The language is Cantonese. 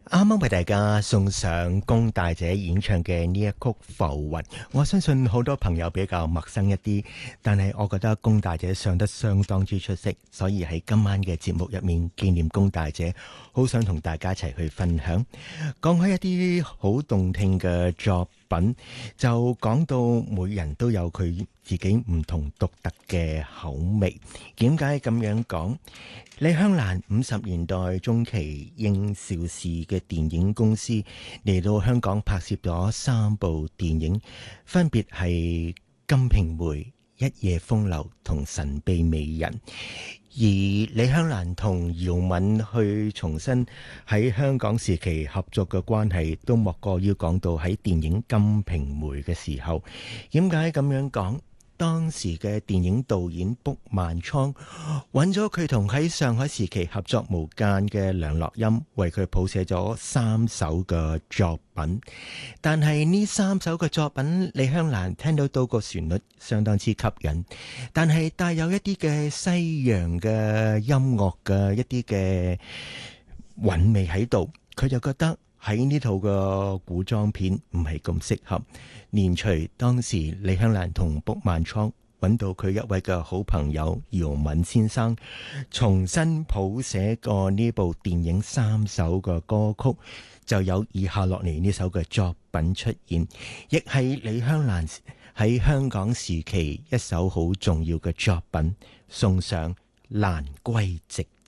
啱啱為大家送上龔大姐演唱嘅呢一曲《浮雲》，我相信好多朋友比較陌生一啲，但係我覺得龔大姐唱得相當之出色，所以喺今晚嘅節目入面紀念龔大姐，好想同大家一齊去分享。講開一啲好動聽嘅作品，就講到每人都有佢自己唔同獨特嘅口味。點解咁樣講？李香蘭50年代中期應邵氏嘅電影公司嚟到香港拍攝咗3部電影，分別係《金瓶梅》、《一夜風流》同《神秘美人》。而李香蘭同姚敏去重新喺香港時期合作嘅關係，都莫過於講到喺電影《金瓶梅》嘅時候。點解咁樣講？當時嘅電影導演卜萬倉揾咗佢同喺上海時期合作無間嘅梁樂音，為佢譜寫咗3首嘅作品。但係呢3首嘅作品，李香蘭聽到個旋律相當之吸引，但係帶有一啲嘅西洋嘅音樂嘅一啲嘅韻味喺度，佢就覺得喺呢套嘅古裝片唔係咁適合。連隨當時李香蘭同卜萬倉揾到佢一位嘅好朋友姚敏先生，重新譜寫過呢部電影3首嘅歌曲，就有以下落嚟呢首嘅作品出現，亦係李香蘭喺香港時期一首好重要嘅作品，送上蘭歸直。